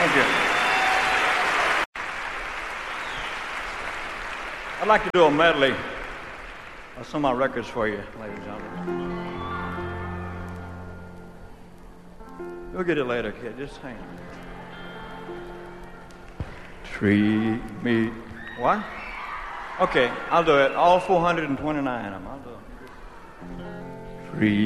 Thank you. I'd like to do a medley of some of my records for you, ladies and gentlemen. You'll get it later, kid. Just hang on. Treat me. What? Okay, I'll do it. All 429 of them. I'll do it. Treat